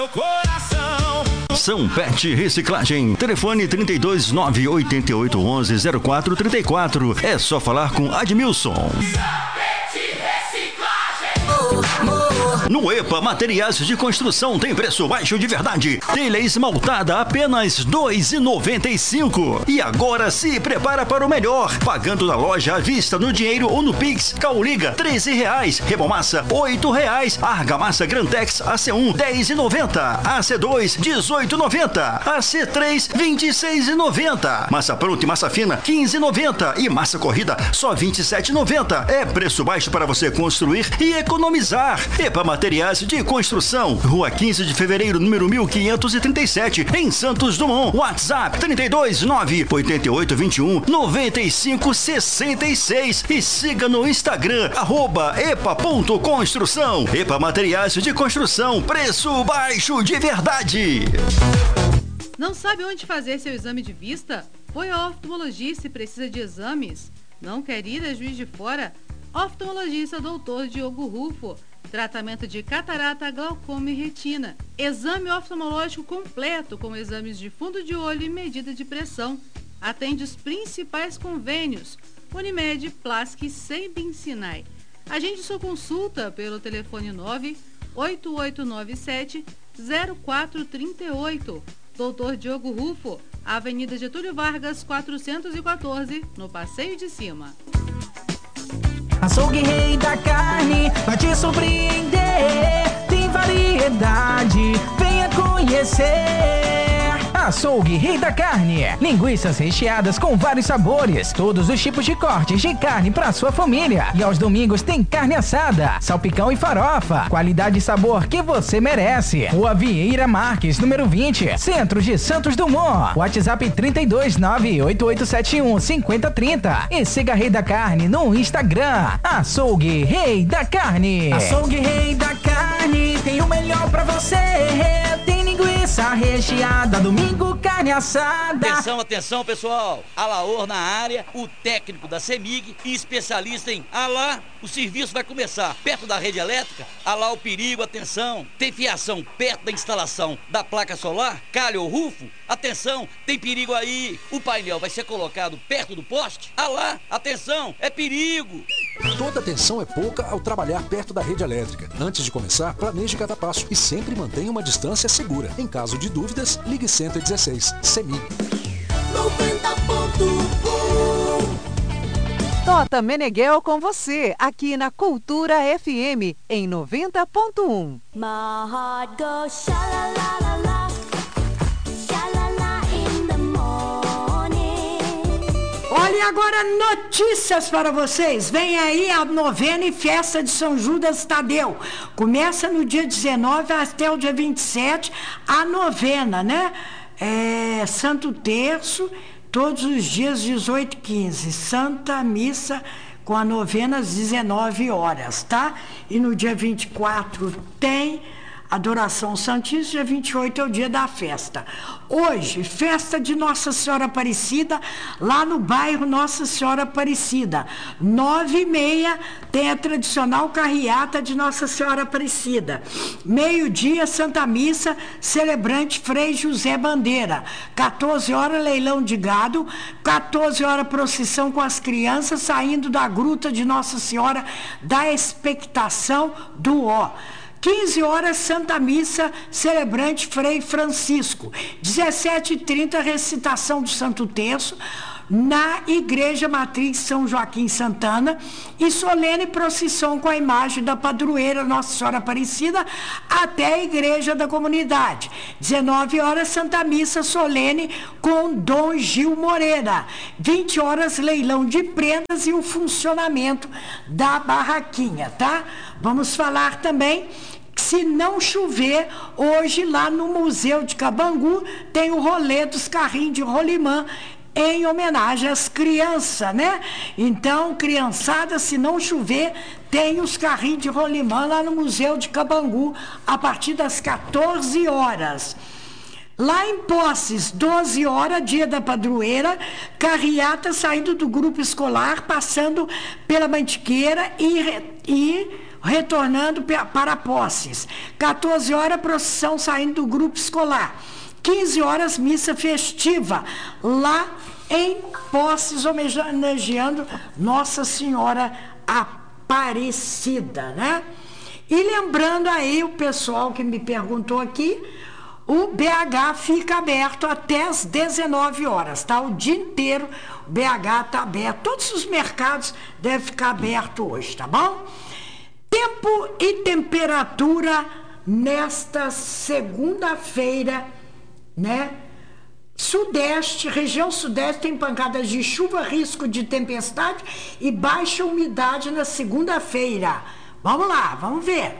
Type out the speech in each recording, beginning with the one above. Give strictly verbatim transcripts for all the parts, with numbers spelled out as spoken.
Coração. São Pet Reciclagem. Telefone trinta e dois, nove oito oito, onze, zero quatro trinta e quatro. É só falar com Admilson. No EPA Materiais de Construção tem preço baixo de verdade. Telha esmaltada apenas dois reais e noventa e cinco centavos. E agora se prepara para o melhor. Pagando na loja à vista, no dinheiro ou no Pix. Cauliga, treze reais. Rebomassa, oito reais. Argamassa Grantex A C um, dez reais e noventa centavos. A C dois, dezoito reais e noventa centavos. A C três, vinte e seis reais e noventa centavos. Massa pronta e massa fina, quinze reais e noventa centavos. E massa corrida, só vinte e sete reais e noventa centavos. É preço baixo para você construir e economizar. EPA Materiais de Construção, Rua quinze de Fevereiro, número mil quinhentos e trinta e sete, em Santos Dumont. WhatsApp trinta e dois, nove oito oito, vinte e um, noventa e cinco, sessenta e seis e siga no Instagram, arroba epa.construção. EPA Materiais de Construção, preço baixo de verdade. Não sabe onde fazer seu exame de vista? Foi ao oftalmologista e precisa de exames? Não quer ir a Juiz de Fora? Oftalmologista doutor Diogo Rufo. Tratamento de catarata, glaucoma e retina. Exame oftalmológico completo com exames de fundo de olho e medida de pressão. Atende os principais convênios: Unimed, Plasc e Sembin Sinai. Agende sua consulta pelo telefone nove oito oito nove sete, zero quatro três oito. doutor Diogo Rufo, Avenida Getúlio Vargas, quatrocentos e quatorze, no Passeio de Cima. Açougue Rei da Carne vai te surpreender. Tem variedade, venha conhecer. Açougue Rei da Carne. Linguiças recheadas com vários sabores. Todos os tipos de cortes de carne para sua família. E aos domingos tem carne assada, salpicão e farofa. Qualidade e sabor que você merece. Rua Vieira Marques, número vinte, Centro de Santos Dumont. WhatsApp trinta e dois, nove oito oito sete um, cinco zero três zero. E siga Rei da Carne no Instagram. Açougue Rei da Carne. Açougue Rei da Carne tem o melhor pra você. Tem linguiça recheada, domingo carne assada. Atenção, atenção pessoal, Alaor na área, o técnico da CEMIG e especialista em Alá, o serviço vai começar perto da rede elétrica. Alá o perigo, atenção, tem fiação perto da instalação da placa solar, calha ou rufo, atenção, tem perigo aí, o painel vai ser colocado perto do poste. Alá, atenção, é perigo. Toda atenção é pouca ao trabalhar perto da rede elétrica. Antes de começar, planeje cada passo e sempre mantenha uma distância segura. Em caso de dúvidas, ligue cento e dezesseis. CEMIG. noventa ponto um. Tota Meneghel com você, aqui na Cultura F M, em noventa ponto um. My heart goes sha-la-la-la-la, sha-la-la in the morning. Olha agora notícias para vocês. Vem aí a novena e festa de São Judas Tadeu. Começa no dia dezenove até o dia vinte e sete, a novena, né? É, Santo Terço, todos os dias dezoito e quinze. Santa Missa com a novena às dezenove horas, tá? E no dia vinte e quatro tem Adoração Santíssima, dia vinte e oito é o dia da festa. Hoje, festa de Nossa Senhora Aparecida, lá no bairro Nossa Senhora Aparecida. Nove e meia tem a tradicional carreata de Nossa Senhora Aparecida. Meio-dia, Santa Missa, celebrante Frei José Bandeira. quatorze horas, leilão de gado. quatorze horas, procissão com as crianças saindo da gruta de Nossa Senhora da Expectação do Ó. quinze horas, Santa Missa, celebrante Frei Francisco. dezessete e trinta, recitação do Santo Terço, na Igreja Matriz São Joaquim Santana, e solene procissão com a imagem da padroeira Nossa Senhora Aparecida até a Igreja da Comunidade. dezenove horas, Santa Missa solene com Dom Gil Moreira. vinte horas, leilão de prendas e o funcionamento da barraquinha, tá? Vamos falar também, se não chover, hoje lá no Museu de Cabangu tem o rolê dos carrinhos de rolimã em homenagem às crianças, né? Então, criançada, se não chover, tem os carrinhos de rolimã lá no Museu de Cabangu a partir das quatorze horas. Lá em Poces, doze horas, dia da padroeira, carreata saindo do grupo escolar, passando pela Mantiqueira e, e retornando para Poços. quatorze horas, procissão saindo do grupo escolar. quinze horas, missa festiva, lá em Poços, homenageando Nossa Senhora Aparecida, né? E lembrando aí o pessoal que me perguntou aqui, o B H fica aberto até as dezenove horas, tá? O dia inteiro o B H está aberto. Todos os mercados devem ficar abertos hoje, tá bom? Tempo e temperatura nesta segunda-feira, né? Sudeste, região sudeste tem pancadas de chuva, risco de tempestade e baixa umidade na segunda-feira. Vamos lá, vamos ver.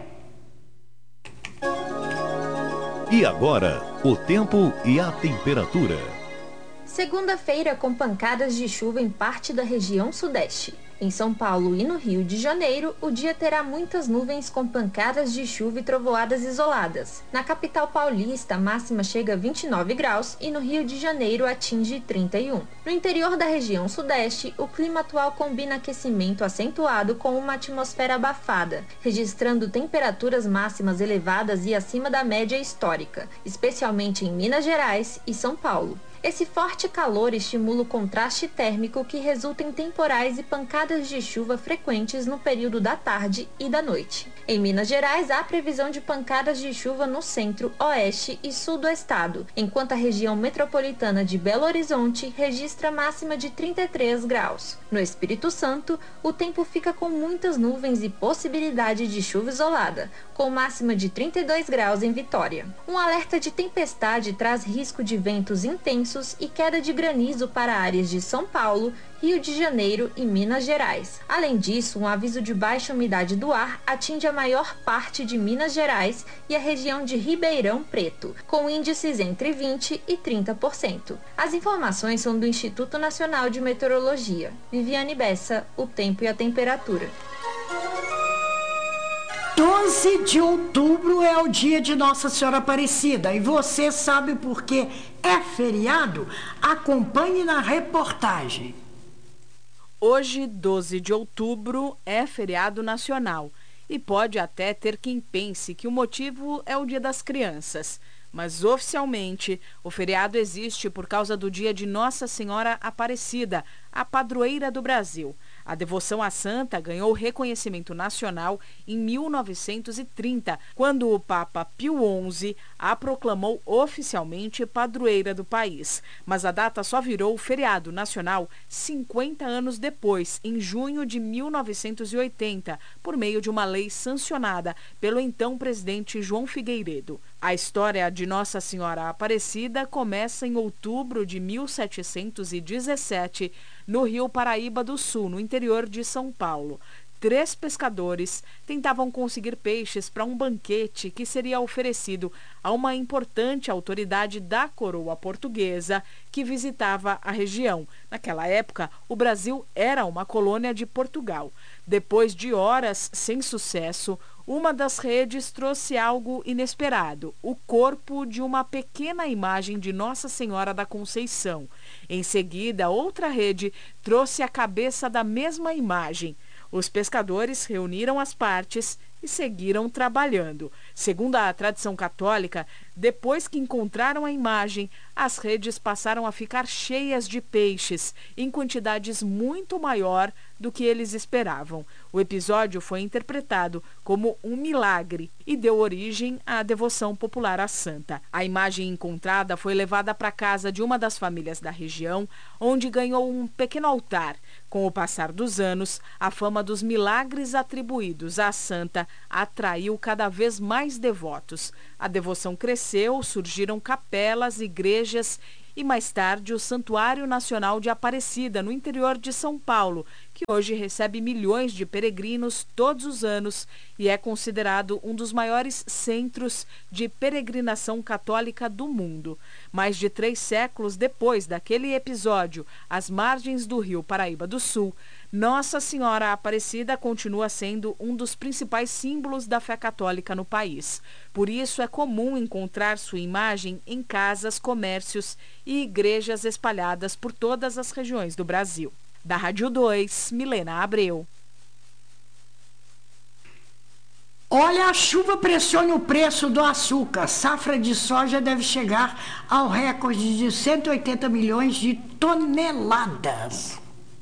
E agora, o tempo e a temperatura. Segunda-feira com pancadas de chuva em parte da região sudeste. Em São Paulo e no Rio de Janeiro, o dia terá muitas nuvens com pancadas de chuva e trovoadas isoladas. Na capital paulista, a máxima chega a vinte e nove graus e no Rio de Janeiro atinge trinta e um. No interior da região sudeste, o clima atual combina aquecimento acentuado com uma atmosfera abafada, registrando temperaturas máximas elevadas e acima da média histórica, especialmente em Minas Gerais e São Paulo. Esse forte calor estimula o contraste térmico que resulta em temporais e pancadas de chuva frequentes no período da tarde e da noite. Em Minas Gerais, há previsão de pancadas de chuva no centro, oeste e sul do estado, enquanto a região metropolitana de Belo Horizonte registra máxima de trinta e três graus. No Espírito Santo, o tempo fica com muitas nuvens e possibilidade de chuva isolada, com máxima de trinta e dois graus em Vitória. Um alerta de tempestade traz risco de ventos intensos e queda de granizo para áreas de São Paulo, Rio de Janeiro e Minas Gerais. Além disso, um aviso de baixa umidade do ar atinge a maior parte de Minas Gerais e a região de Ribeirão Preto, com índices entre vinte por cento e trinta por cento. As informações são do Instituto Nacional de Meteorologia. Viviane Bessa, o tempo e a temperatura. doze de outubro é o dia de Nossa Senhora Aparecida e você sabe por que é feriado? Acompanhe na reportagem. Hoje, doze de outubro, é feriado nacional e pode até ter quem pense que o motivo é o Dia das Crianças. Mas oficialmente, o feriado existe por causa do dia de Nossa Senhora Aparecida, a padroeira do Brasil. A devoção à santa ganhou reconhecimento nacional em mil novecentos e trinta, quando o Papa Pio onze a proclamou oficialmente padroeira do país. Mas a data só virou feriado nacional cinquenta anos depois, em junho de mil novecentos e oitenta, por meio de uma lei sancionada pelo então presidente João Figueiredo. A história de Nossa Senhora Aparecida começa em outubro de mil setecentos e dezessete, no Rio Paraíba do Sul, no interior de São Paulo. Três pescadores tentavam conseguir peixes para um banquete que seria oferecido a uma importante autoridade da coroa portuguesa que visitava a região. Naquela época, o Brasil era uma colônia de Portugal. Depois de horas sem sucesso, uma das redes trouxe algo inesperado: o corpo de uma pequena imagem de Nossa Senhora da Conceição. Em seguida, outra rede trouxe a cabeça da mesma imagem. Os pescadores reuniram as partes e seguiram trabalhando. Segundo a tradição católica, depois que encontraram a imagem, as redes passaram a ficar cheias de peixes, em quantidades muito maior do que eles esperavam. O episódio foi interpretado como um milagre e deu origem à devoção popular à santa. A imagem encontrada foi levada para a casa de uma das famílias da região, onde ganhou um pequeno altar. Com o passar dos anos, a fama dos milagres atribuídos à santa atraiu cada vez mais devotos. A devoção cresceu, surgiram capelas, igrejas e mais tarde o Santuário Nacional de Aparecida, no interior de São Paulo, que hoje recebe milhões de peregrinos todos os anos e é considerado um dos maiores centros de peregrinação católica do mundo. Mais de três séculos depois daquele episódio, às margens do Rio Paraíba do Sul, Nossa Senhora Aparecida continua sendo um dos principais símbolos da fé católica no país. Por isso é comum encontrar sua imagem em casas, comércios e igrejas espalhadas por todas as regiões do Brasil. Da Rádio dois, Milena Abreu. Olha, a chuva pressiona o preço do açúcar. Safra de soja deve chegar ao recorde de cento e oitenta milhões de toneladas.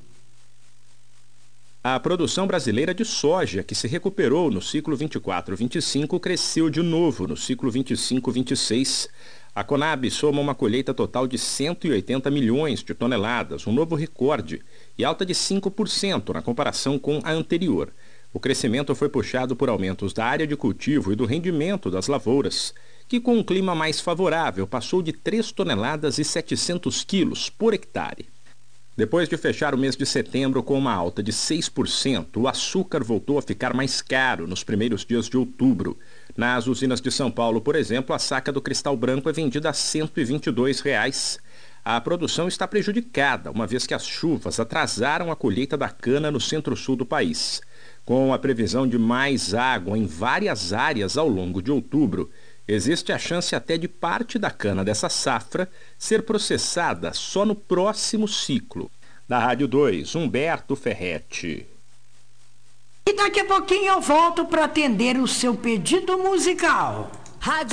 A produção brasileira de soja, que se recuperou no ciclo vinte e quatro vinte e cinco, cresceu de novo no ciclo vinte e cinco vinte e seis. A Conab soma uma colheita total de cento e oitenta milhões de toneladas, um novo recorde, e alta de cinco por cento na comparação com a anterior. O crescimento foi puxado por aumentos da área de cultivo e do rendimento das lavouras, que com um clima mais favorável passou de três toneladas e setecentos quilos por hectare. Depois de fechar o mês de setembro com uma alta de seis por cento, o açúcar voltou a ficar mais caro nos primeiros dias de outubro. Nas usinas de São Paulo, por exemplo, a saca do cristal branco é vendida a cento e vinte e dois reais. A produção está prejudicada, uma vez que as chuvas atrasaram a colheita da cana no centro-sul do país. Com a previsão de mais água em várias áreas ao longo de outubro, existe a chance até de parte da cana dessa safra ser processada só no próximo ciclo. Da Rádio dois, Humberto Ferretti. E daqui a pouquinho eu volto para atender o seu pedido musical. Rádio